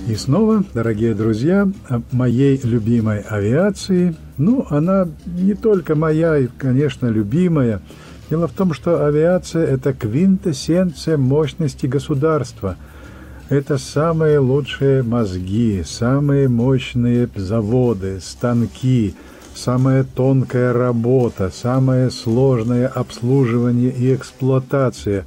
И снова, дорогие друзья, о моей любимой авиации. Она не только моя, и, конечно, любимая. Дело в том, что авиация – это квинтэссенция мощности государства. Это самые лучшие мозги, самые мощные заводы, станки, самая тонкая работа, самое сложное обслуживание и эксплуатация.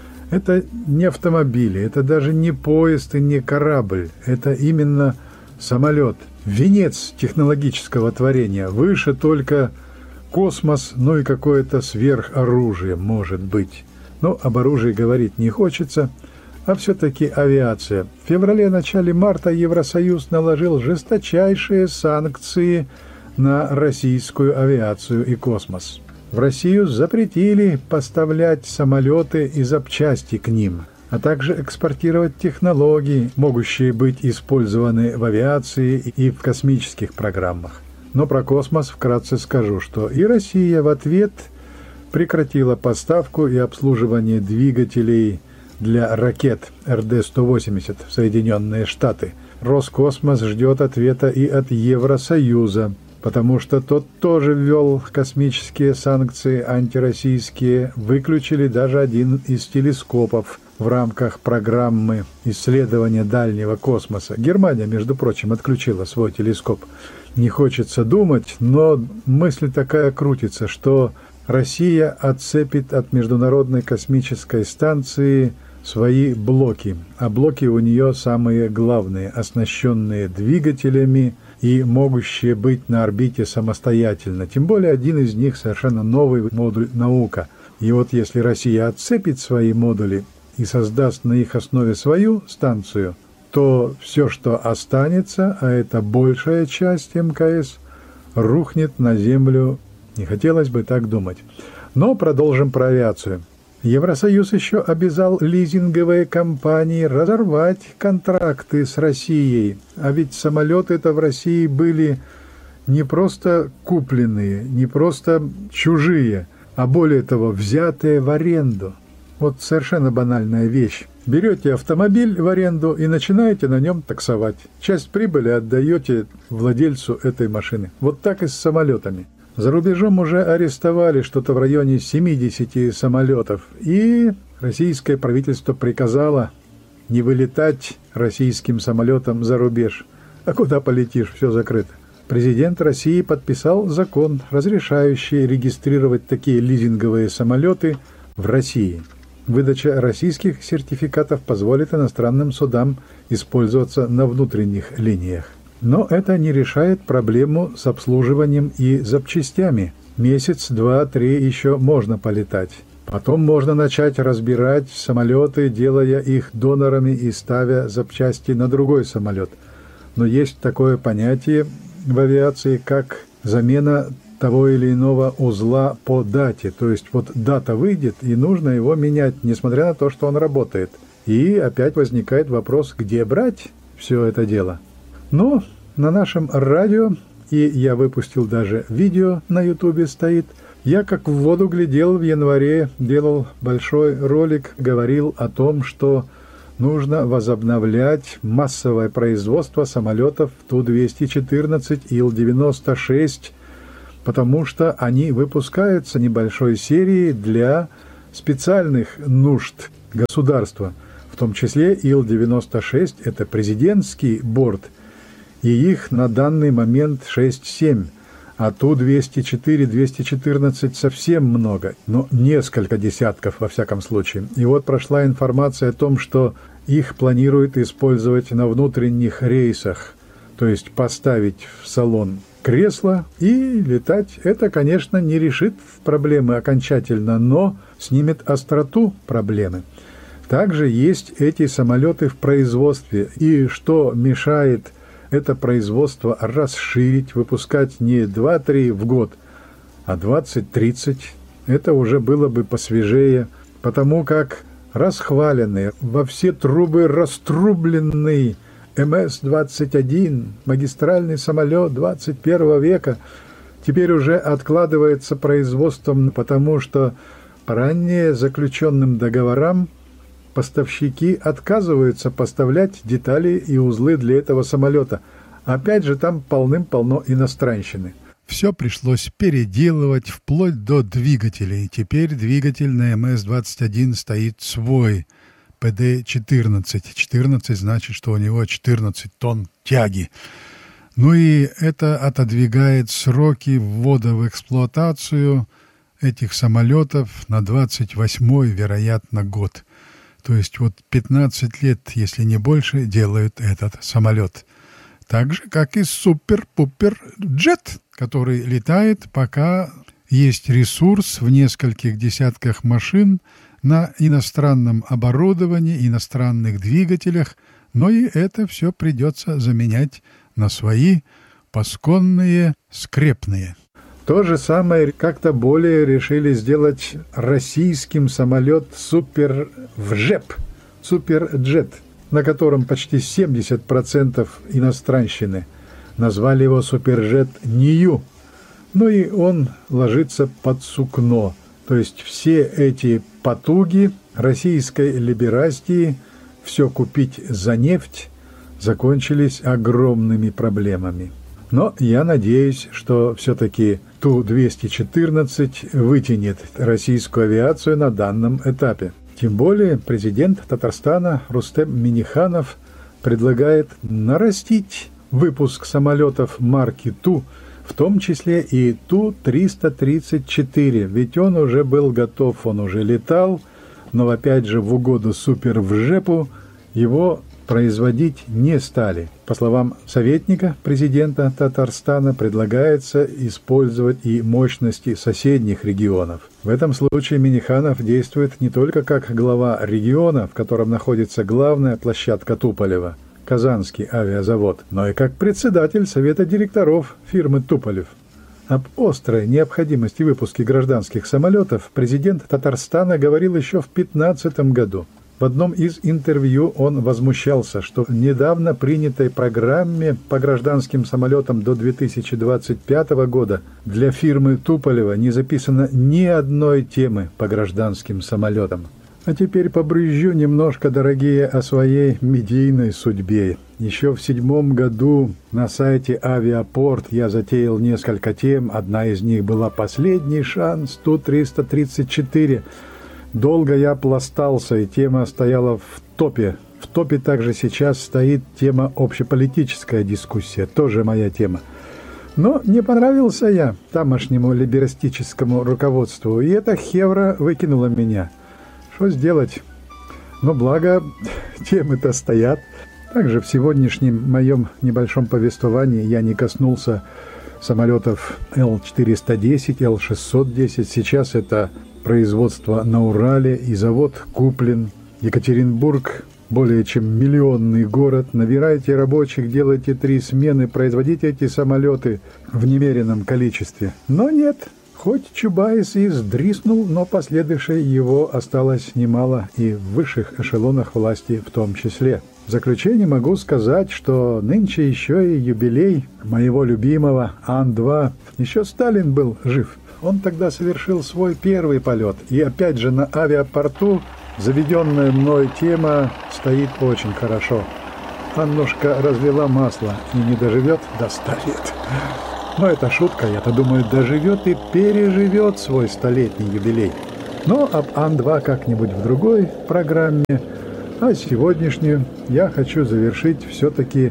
Это не автомобили, это даже не поезд и не корабль. Это именно самолет. Венец технологического творения. Выше только космос, и какое-то сверхоружие, может быть. Но об оружии говорить не хочется, а все-таки авиация. В феврале-начале марта Евросоюз наложил жесточайшие санкции на российскую авиацию и космос. В Россию запретили поставлять самолеты и запчасти к ним, а также экспортировать технологии, могущие быть использованы в авиации и в космических программах. Но про космос вкратце скажу, что и Россия в ответ прекратила поставку и обслуживание двигателей для ракет РД-180 в Соединенные Штаты. Роскосмос ждет ответа и от Евросоюза, потому что тот тоже ввел космические санкции антироссийские, выключили даже один из телескопов в рамках программы исследования дальнего космоса. Германия, между прочим, отключила свой телескоп. Не хочется думать, но мысль такая крутится, что Россия отцепит от Международной космической станции свои блоки, а блоки у нее самые главные, оснащенные двигателями и могущие быть на орбите самостоятельно. Тем более один из них совершенно новый модуль «Наука». И вот если Россия отцепит свои модули и создаст на их основе свою станцию, то все, что останется, а это большая часть МКС, рухнет на землю. Не хотелось бы так думать. Но продолжим про авиацию. Евросоюз еще обязал лизинговые компании разорвать контракты с Россией. А ведь самолеты-то в России были не просто купленные, не просто чужие, а более того, взятые в аренду. Вот совершенно банальная вещь. Берете автомобиль в аренду и начинаете на нем таксовать. Часть прибыли отдаете владельцу этой машины. Вот так и с самолетами. За рубежом уже арестовали что-то в районе 70 самолетов, и российское правительство приказало не вылетать российским самолетам за рубеж. А куда полетишь, все закрыто. Президент России подписал закон, разрешающий регистрировать такие лизинговые самолеты в России. Выдача российских сертификатов позволит иностранным судам использоваться на внутренних линиях. Но это не решает проблему с обслуживанием и запчастями. Месяц, два, три еще можно полетать. Потом можно начать разбирать самолеты, делая их донорами и ставя запчасти на другой самолет. Но есть такое понятие в авиации, как замена того или иного узла по дате. То есть вот дата выйдет, и нужно его менять, несмотря на то, что он работает. И опять возникает вопрос, где брать все это дело. Но на нашем радио, и я выпустил даже видео на ютубе стоит, я как в воду глядел в январе, делал большой ролик, говорил о том, что нужно возобновлять массовое производство самолетов Ту-214, Ил-96, потому что они выпускаются небольшой серией для специальных нужд государства. В том числе Ил-96 – это президентский борт, и их на данный момент 6-7, а Ту-204, 214 совсем много, но несколько десятков во всяком случае. И вот прошла информация о том, что их планируют использовать на внутренних рейсах, то есть поставить в салон кресло и летать. Это, конечно, не решит проблемы окончательно, но снимет остроту проблемы. Также есть эти самолеты в производстве, и что мешает это производство расширить, выпускать не 2-3 в год, а 20-30. Это уже было бы посвежее, потому как расхваленный, во все трубы раструбленный МС-21, магистральный самолет 21 века, теперь уже откладывается производством, потому что по ранее заключенным договорам поставщики отказываются поставлять детали и узлы для этого самолета. Опять же, там полным-полно иностранщины. Все пришлось переделывать вплоть до двигателей. Теперь двигатель на МС-21 стоит свой, ПД-14. 14 значит, что у него 14 тонн тяги. Ну и это отодвигает сроки ввода в эксплуатацию этих самолетов на 28-й, вероятно, год. То есть вот 15 лет, если не больше, делают этот самолет. Так же, как и супер-пупер-джет, который летает, пока есть ресурс в нескольких десятках машин на иностранном оборудовании, иностранных двигателях, но и это все придется заменять на свои пасконные, скрепные. То же самое как-то более решили сделать российским самолет Суперджет, на котором почти 70% иностранщины. Назвали его Суперджет Нью. Ну и он ложится под сукно. То есть все эти потуги российской либерастии все купить за нефть закончились огромными проблемами. Но я надеюсь, что все-таки Ту-214 вытянет российскую авиацию на данном этапе. Тем более президент Татарстана Рустем Минниханов предлагает нарастить выпуск самолетов марки Ту, в том числе и Ту-334, ведь он уже был готов, он уже летал, но опять же в угоду Суперджепу его производить не стали. По словам советника президента Татарстана, предлагается использовать и мощности соседних регионов. В этом случае Минниханов действует не только как глава региона, в котором находится главная площадка Туполева, Казанский авиазавод, но и как председатель совета директоров фирмы Туполев. Об острой необходимости выпуска гражданских самолетов президент Татарстана говорил еще в 2015 году. В одном из интервью он возмущался, что в недавно принятой программе по гражданским самолетам до 2025 года для фирмы Туполева не записано ни одной темы по гражданским самолетам. А теперь побрызжу немножко, дорогие, о своей медийной судьбе. Еще в 2007 году на сайте «Авиапорт» я затеял несколько тем. Одна из них была «Последний шанс Ту-334». Долго я пластался, и тема стояла в топе. В топе также сейчас стоит тема «Общеполитическая дискуссия», тоже моя тема. Но не понравился я тамошнему либерастическому руководству, и эта хевра выкинула меня. Что сделать? Но благо темы-то стоят. Также в сегодняшнем моем небольшом повествовании я не коснулся самолетов Л-410, Л-610. Сейчас это производство на Урале, и завод куплен. Екатеринбург – более чем миллионный город. Набирайте рабочих, делайте 3 смены, производите эти самолеты в немеренном количестве. Но нет, хоть Чубайс и сдриснул, но последующей его осталось немало, и в высших эшелонах власти в том числе. В заключение могу сказать, что нынче еще и юбилей моего любимого Ан-2. Еще Сталин был жив. Он тогда совершил свой первый полет. И опять же на авиапорту заведенная мной тема стоит очень хорошо. Аннушка разлила масло и не доживет до 100 лет. Но это шутка, я-то думаю, доживет и переживет свой 100-летний юбилей. Но об Ан-2 как-нибудь в другой программе. А сегодняшнюю я хочу завершить все-таки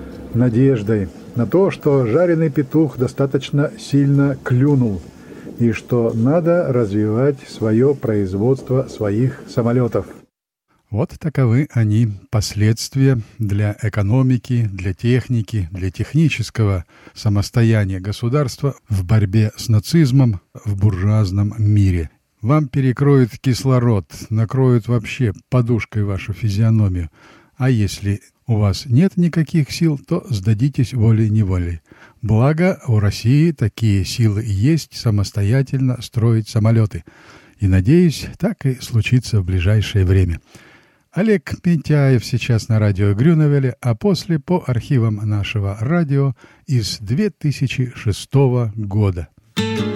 надеждой на то, что жареный петух достаточно сильно клюнул, и что надо развивать свое производство своих самолетов. Вот таковы они, последствия для экономики, для техники, для технического самостояния государства в борьбе с нацизмом в буржуазном мире. Вам перекроют кислород, накроют вообще подушкой вашу физиономию. А если у вас нет никаких сил, то сдадитесь волей-неволей. Благо, у России такие силы есть самостоятельно строить самолеты. И, надеюсь, так и случится в ближайшее время. Олег Митяев сейчас на радио Грюневеля, а после по архивам нашего радио из 2006 года.